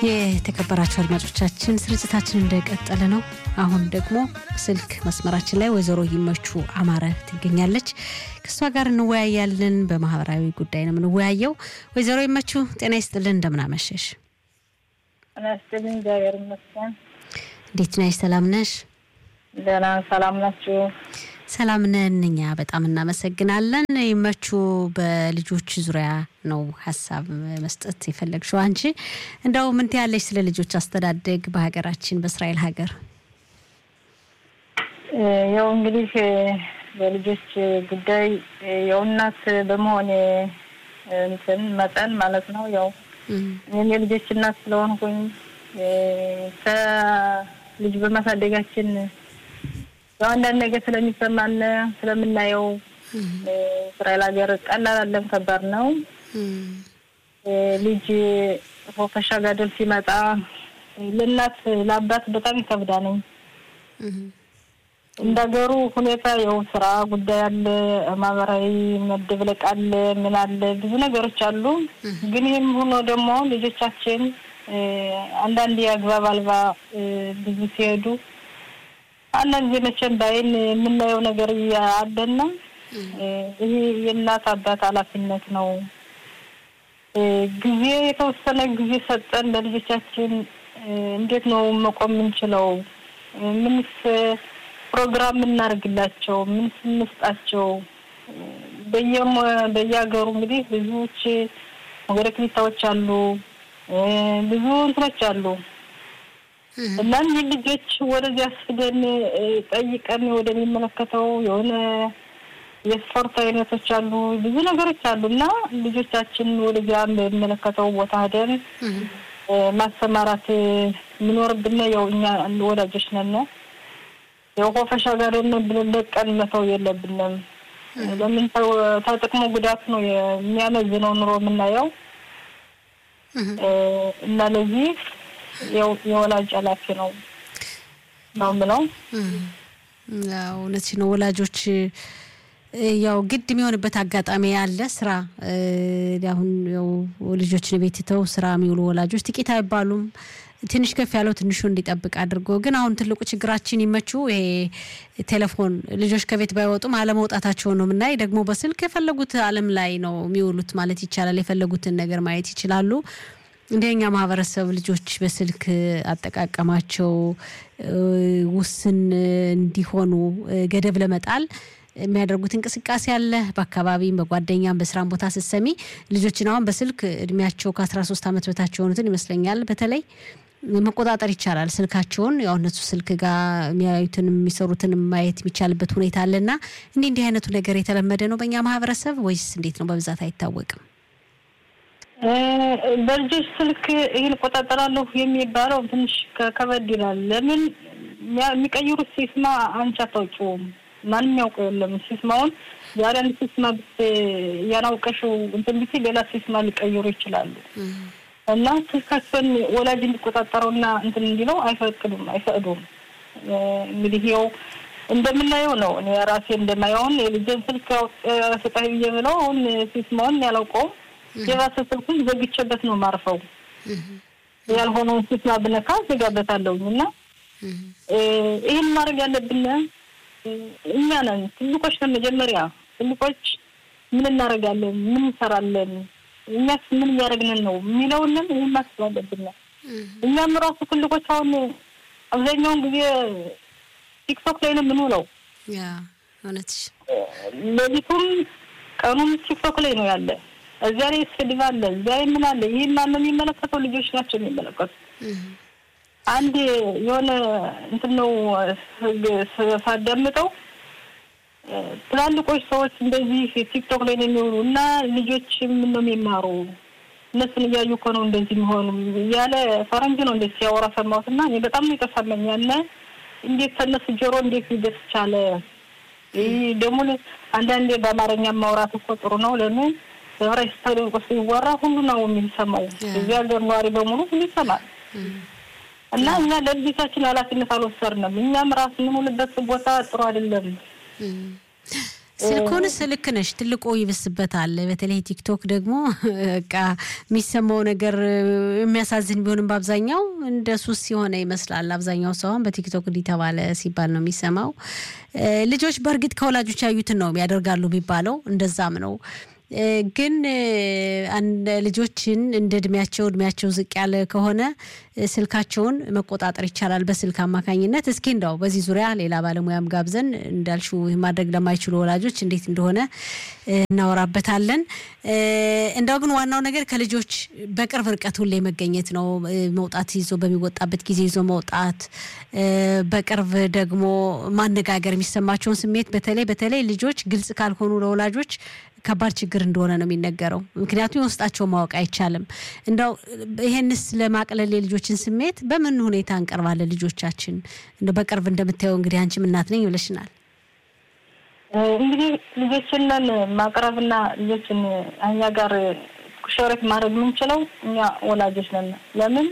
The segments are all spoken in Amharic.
የተከበራችሁ አድማጮቻችን ስርጭታችን እንደቀጠለ ነው። አሁን ደግሞ ስልክ መስመራችን ላይ ወይዘሮ ይመቹ አማረ ትገኛለች። ከሷ ጋር እንወያያለን። በማህበራዊ ጉዳይ ነው የምንወያየው። ወይዘሮ ይመቹ ጤና ይስጥልን፣ እንደምን አመሸሽ? ጤና ይስጥልኝ፣ እግዚአብሔር ይመስገን። እንዴት ነሽ? ሰላም ነሽ? ደህና ሰላም ናችሁ? ሰላም ነን እኛ በጣም እናመሰግናለን። ይመቹ በልጆች ዙሪያ ነው ሐሳብ መስጠት የፈለግሽው አንቺ። እንደው ምን ትያለሽ ስለ ልጆች አስተዳደግ በሀገራችን በእስራኤል ሀገር? ያው እንግዲህ በልጆች ጉዳይ ያው እናት በመሆን እንትን መጠን ማለት ነው ያው እኔ ልጆች እናት ስለሆንኩኝ ከልጅ በማሳደጋችን ያው አንዳንድ ነገር ስለሚሰማን ስለምናየው እስራኤል ሀገር ቀላል አይደለም፣ ከባድ ነው። ልጅ ፎከሻ ጋደል ሲመጣ ለእናት ለአባት በጣም ይከብዳል። እንደገሩ ሁኔታ ያው ስራ ጉዳይ አለ፣ ማህበራዊ መደብለቅ አለ፣ ምን አለ፣ ብዙ ነገሮች አሉ። ግን ይሄም ሆኖ ደግሞ ልጆቻችን አንዳንድ ያግባብ አልባ ብዙ ሲሄዱ አንዳንድ መቼም ባይን የምናየው ነገር ያለና ይሄ የእናት አባት ኃላፊነት ነው። ጊዜ የተወሰነ ጊዜ ሰጠን ለልጆቻችን እንዴት ነው መቆም እንችለው? ምንስ ፕሮግራም እናርግላቸው? ምንስ እንስጣቸው? በየሀገሩ እንግዲህ ብዙዎች ወረክሊታዎች አሉ፣ ብዙ እንትኖች አሉ። እና ልጆች ወደዚህ አስደን ጠይቀን ወደሚመለከተው የሆነ የስፖርት አይነቶች አሉ፣ ብዙ ነገሮች አሉና ልጆቻችን ወደዚያ በሚመለከተው ቦታ ሄደን ማስተማራት ምንወርብና ያው እኛ ወላጆች ነን። ያው ኮፈሻ ጋር ብለን ለቀን መተው የለብንም። ለምን ተጥቅሞ ጉዳት ነው የሚያመዝነው ኑሮ የምናየው። እና ለዚህ ያው የወላጅ ኃላፊ ነው ምለው። ያው እውነት ነው። ወላጆች ያው ግድ የሚሆንበት አጋጣሚ ያለ ስራ አሁን ያው ልጆችን ቤት ተው ስራ የሚውሉ ወላጆች ጥቂት አይባሉም። ትንሽ ከፍ ያለው ትንሹ እንዲጠብቅ አድርጎ ግን አሁን ትልቁ ችግራችን ይመቹ ይሄ ቴሌፎን ልጆች ከቤት ባይወጡም አለመውጣታቸው ነው ምናይ። ደግሞ በስልክ የፈለጉት ዓለም ላይ ነው የሚውሉት ማለት ይቻላል። የፈለጉትን ነገር ማየት ይችላሉ። እንደኛ ማህበረሰብ ልጆች በስልክ አጠቃቀማቸው ውስን እንዲሆኑ ገደብ ለመጣል የሚያደርጉት እንቅስቃሴ አለ። በአካባቢም በጓደኛም በስራም ቦታ ሲሰሚ ልጆችን አሁን በስልክ እድሜያቸው ከ13 አመት በታች የሆኑትን ይመስለኛል በተለይ መቆጣጠር ይቻላል። ስልካቸውን ያው እነሱ ስልክ ጋር የሚያዩትን የሚሰሩትን ማየት የሚቻልበት ሁኔታ አለና እንዲህ አይነቱ ነገር የተለመደ ነው በእኛ ማህበረሰብ ወይስ እንዴት ነው? በብዛት አይታወቅም። በልጆች ስልክ ይሄን ቆጣጠራለሁ የሚባለው ትንሽ ከበድ ይላል። ለምን የሚቀይሩት ሲስማ አንቺ አታውቂውም፣ ማንም ያውቀው የለም። ሲስማውን ዛሬን ሲስማ ያናውቀሽው እንትን ቢሲ ሌላ ሲስማ ሊቀይሩ ይችላሉ። እና ስልካቸውን ወላጅ እንዲቆጣጠሩና እንትን እንዲለው አይፈቅዱም። እንግዲህ ያው እንደምናየው ነው። እኔ ራሴ እንደማየው የልጅን ስልክ ሰጣይ ብዬው አሁን ሲስማውን ያላውቀው የባሰ ስልኩን ዘግቼበት ነው ማርፈው። ያልሆነው ሲስማ ብነካ ዘጋበታለሁና ይሄን ማድረግ ያለብን እኛ ነን። ትልቆች መጀመሪያ ትልቆች ምን እናደርጋለን፣ ምን እንሰራለን፣ እኛስ ምን ያደርግነን ነው የሚለውንን ይሄን ማስብ አለብን። እኛም ራሱ ትልቆች አሁን አብዛኛውን ጊዜ ቲክቶክ ላይ ነው የምንውለው። ያ እውነትሽ። ለሊቱም ቀኑም ቲክቶክ ላይ ነው ያለ። እዚያ ላይ ስድብ አለ፣ እዚያ ምን አለ። ይሄን ማንም የሚመለከተው ልጆች ናቸው የሚመለከቱት። አንድ የሆነ እንትን ነው ሳዳምጠው ትላልቆች ሰዎች እንደዚህ ቲክቶክ ላይ ነው የሚውሉ እና ልጆች ምን ነው የሚማሩ እነሱን እያዩ እኮ ነው እንደዚህ የሚሆኑ ያለ ፈረንጅ ነው እንደዚህ ሲያወራ ሰማሁትና እኔ በጣም ነው የተሰማኛል። እንዴት ተነስ ጆሮ እንዴት ይደርስ ቻለ? ይሄ ደግሞ አንዳንዴ በአማርኛ ማውራት እኮ ጥሩ ነው። ለምን በዕብራይስጥ ተደርጎ ሲወራ ሁሉ ነው የሚሰማው። እዚያ ሀገር ነዋሪ በሙሉ ሁሉ ይሰማል። እና እኛ ለልጆቻችን ኃላፊነት አልወሰድንም። እኛም ራስ ምንውልበት ቦታ ጥሩ አይደለም። ስልኩን ስልክ ነሽ ትልቁ ይብስበታል በተለይ ቲክቶክ ደግሞ በቃ የሚሰማው ነገር የሚያሳዝን ቢሆንም በአብዛኛው እንደሱስ ሲሆነ ይመስላል አብዛኛው ሰው በቲክቶክ እንዲተባለ ሲባል ነው የሚሰማው ልጆች በርግጥ ከወላጆች ያዩትን ነው ያደርጋሉ የሚባለው እንደዛም ነው ግን አንድ ልጆችን እንደ እድሜያቸው ዝቅ ያለ ከሆነ ስልካቸውን መቆጣጠር ይቻላል በስልክ አማካኝነት እስኪ እንደው በዚህ ዙሪያ ሌላ ባለሙያም ጋብዘን እንዳልሽው ማድረግ ለማይችሉ ወላጆች እንዴት እንደሆነ እናወራበታለን እንደው ግን ዋናው ነገር ከልጆች በቅርብ ርቀት ሁሌ መገኘት ነው መውጣት ይዞ በሚወጣበት ጊዜ ይዞ መውጣት በቅርብ ደግሞ ማነጋገር የሚሰማቸውን ስሜት በተለይ ልጆች ግልጽ ካልሆኑ ለወላጆች ከባድ ችግር እንደሆነ ነው የሚነገረው ምክንያቱም ውስጣቸው ማወቅ አይቻልም እንደው ይሄንስ ለማቅለል የልጆችን ስሜት በምን ሁኔታ እንቀርባለን ልጆቻችን እንደው በቅርብ እንደምታየው እንግዲህ አንቺ እናት ነኝ ብለሽናል እንግዲህ ልጆችን ማቅረብና ልጆችን እኛ ጋር ሸሪክ ማድረግ የምንችለው እኛ ወላጆች ነን ለምን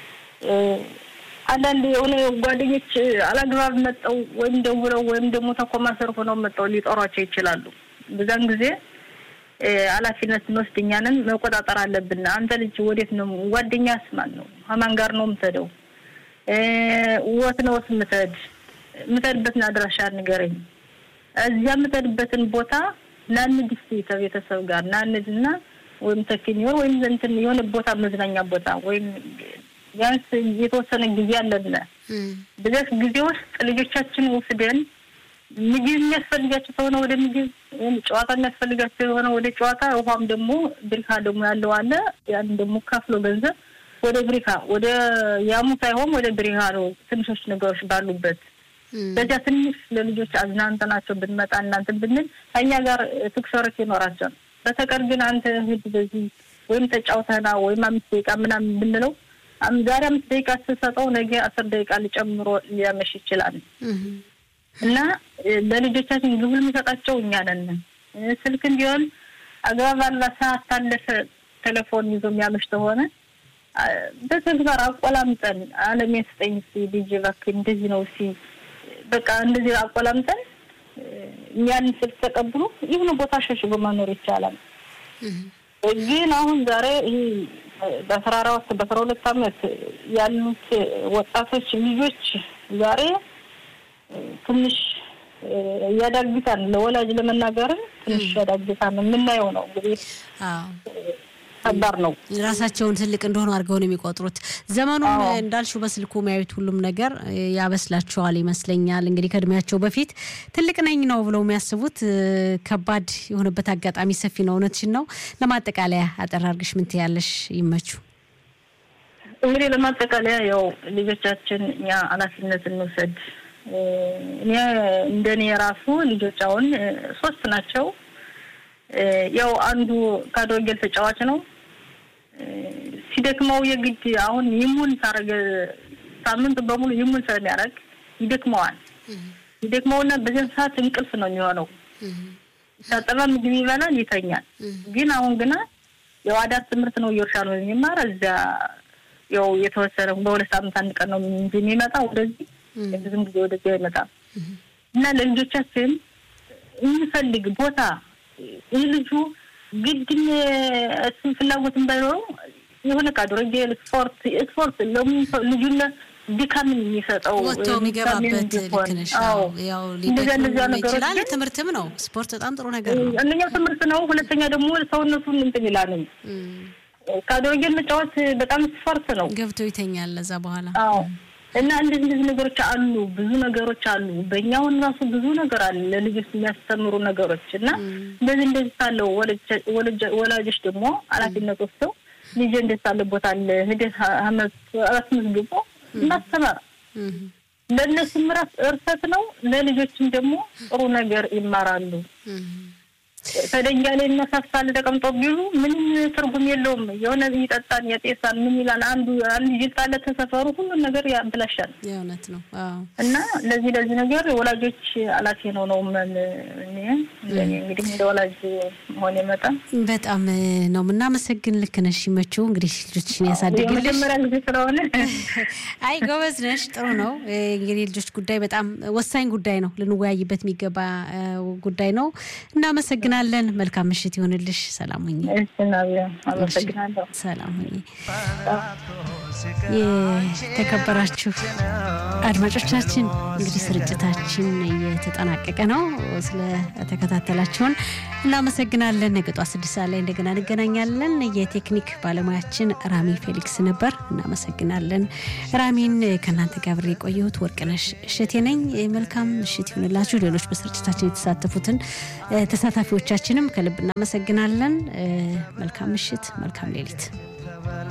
አንዳንድ የሆነ ጓደኞች አላግባብ መጣው ወይም ደውለው ወይም ደግሞ ተኮማሰር ሆነው መጣው ሊጠሯቸው ይችላሉ በዛን ጊዜ አላፊነት መስደኛንን መቆጣጠር አለብን አንተ ልጅ ወዴት ነው ጓደኛስ ማን ነው ማን ጋር ነው የምትሄደው ወት ነው የምትሄድበትን አድራሻ ንገረኝ እዚያ የምትሄድበትን ቦታ ናንድስ ከቤተሰብ ጋር ናንድና ወይም ተኪኒው ወይም እንትን የሆነ ቦታ መዝናኛ ቦታ ወይም ያንስ የተወሰነ ጊዜ አለና በዚህ ጊዜ ውስጥ ልጆቻችን ወስደን ምግብ የሚያስፈልጋቸው ሆነ ወደ ምግብ ጨዋታ የሚያስፈልጋቸው ሆነ ወደ ጨዋታ ውሃም ደግሞ ብሪካ ደግሞ ያለው አለ ያን ደግሞ ከፍሎ ገንዘብ ወደ ብሪካ ወደ ያሙ ሳይሆን ወደ ብሪካ ነው ትንሾች ነገሮች ባሉበት በዚያ ትንሽ ለልጆች አዝናንተናቸው ብንመጣ እናንተ ብንል እኛ ጋር ትክሰረት ይኖራቸው በተቀር ግን አንተ ሂድ በዚህ ወይም ተጫውተና ወይም 5 ደቂቃ ምናምን ብንለው ዛሬ 5 ደቂቃ ተሰጠው ነገ 10 ደቂቃ ሊጨምሮ ሊያመሽ ይችላል እና ለልጆቻችን ግብር የሚሰጣቸው እኛ ነን ስልክ እንዲሆን አግባባላ ሰዓት ታለፈ ቴሌፎን ይዞ የሚያመሽተው ሆነ በተግባር አቆላምጠን ዓለም ያስጠኝ ልጅ ባክ እንደዚህ ነው በቃ እንደዚህ አቆላምጠን ያን ስልክ ተቀብሎ ይሁን ቦታ ሸሽጎ ማኖር ይቻላል ግን አሁን ዛሬ በ12 አመት ያሉት ወጣቶች ልጆች ዛሬ ትንሽ ያዳግታል ለወላጅ ለመናገር ትንሽ ያዳግታል ምናየው ነው እንግዲህ ከባድ ነው ራሳቸውን ትልቅ እንደሆነ አድርገው ነው የሚቆጥሩት ዘመኑን እንዳልሽው በስልኩ ማየት ሁሉም ነገር ያበስላቸዋል ይመስለኛል እንግዲህ ከድሚያቸው በፊት ትልቅ ነኝ ነው ብለው የሚያስቡት ከባድ የሆነበት አጋጣሚ ሰፊ ነው እውነትሽ ነው ለማጠቃለያ አጠራርግሽ ምን ትያለሽ ይመቹ እንግዲህ ለማጠቃለያ ያው ልጆቻችን ያ አላፊነት እንወስድ እኔ እንደኔ ራሱ ልጆች አሁን 3 ናቸው ያው አንዱ ካዶገል ተጫዋች ነው ሲደክመው የግድ አሁን ይሙን ታረገ ሳምንት በሙሉ ይሙን ስለሚያረግ ይደክመውና በዚህ ሰዓት እንቅልፍ ነው የሚሆነው ታጠባ ምግብ ይበላል ይተኛል ግን አሁን ግና ያው አዳር ትምህርት ነው ይወርሻል ነው የሚማር እዛ ያው የተወሰነ በሁለት ሳምንት አንድ ቀን ነው የሚመጣው ወደዚህ ብዙም ጊዜ ወደዚህ አይመጣም እና ለልጆቻችን እንፈልግ ቦታ ልጁ ግድኝ ፍላጎት እንዳይኖር የሆነ ካዶረጀ ስፖርት ልጁና ድካም የሚሰጠው ወጥቶ የሚገባበት ልክነሽ ያው ሊደክም ይችላል ትምህርትም ነው ስፖርት በጣም ጥሩ ነገር ነው አንደኛው ትምህርት ነው ሁለተኛ ደግሞ ሰውነቱን እንትን ይላል ካዶረጀ መጫወት በጣም ስፖርት ነው ገብቶ ይተኛል ለዛ በኋላ እና እንደዚህ ነገሮች አሉ ብዙ ነገሮች አሉ በእኛው ራሱ ብዙ ነገር አለ ለልጆች የሚያስተምሩ ነገሮች እና እንደዚህ ታለው ወላጆች ደግሞ አላፊነት ወስደው ልጅ እንደታለ ቦታ አለ ሄደህ አራስምስ ግቦ ማስተማር ለነሱ ምራስ እርፈት ነው ለልጆችም ደግሞ ጥሩ ነገር ይማራሉ ተደንጋ ላይ እናሳሳለ ተቀምጦ ቢሉ ምንም ትርጉም የለውም የሆነ ይጠጣን ያጤሳን ምን ይላል አንዱ ይጣለ ተሰፈሩ ሁሉ ነገር ያብላሻል የእውነት ነው አዎ እና ለዚህ ነገር ወላጆች አላፊ ነው እኔ እንግዲህ እንደ ወላጅ ሆነ መጣ በጣም ነው ምናመሰግን ልክ ነሽ ይመቹ እንግዲህ ልጆችን ያሳድግልሽ የመጀመሪያ ጊዜ ስለሆነ አይ ጎበዝ ነሽ ጥሩ ነው እንግዲህ ልጆች ጉዳይ በጣም ወሳኝ ጉዳይ ነው ልንወያይበት የሚገባ ጉዳይ ነው እናመሰግናለን መልካም ምሽት ይሁንልሽ ሰላም ሁኚ እሺ አመሰግናለሁ ሰላም ሁኚ የተከበራችሁ አድማጮቻችን እንግዲህ ስርጭታችን እየተጠናቀቀ ነው ስለ ተከታተላችሁን እናመሰግናለን ነገ ጧት 6 ሰዓት ላይ እንደገና እንገናኛለን የቴክኒክ ባለሙያችን ራሚ ፌሊክስ ነበር እናመሰግናለን ራሚን ከናንተ ጋር አብሬ ቆየሁት ወርቅነሽ እሸቴ ነኝ መልካም ምሽት ይሁንላችሁ ሌሎች በስርጭታችን የተሳተፉትን ተሳታፊዎቻችንም ከልብ እናመሰግናለን መልካም ምሽት መልካም ሌሊት